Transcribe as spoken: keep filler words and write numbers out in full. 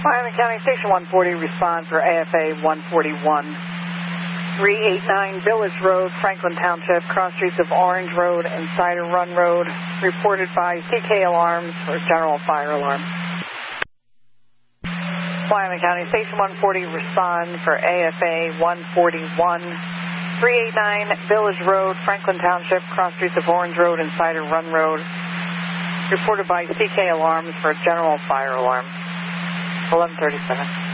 Wyoming County Station one forty, respond for A F A one forty-one. three eighty-nine Village Road, Franklin Township, cross streets of Orange Road and Cider Run Road, reported by C K Alarms for general fire alarm. Wyoming County Station one forty, respond for A F A one forty-one. three eighty-nine Village Road, Franklin Township, cross streets of Orange Road and Cider Run Road, reported by C K Alarms for general fire alarm. eleven thirty-seven.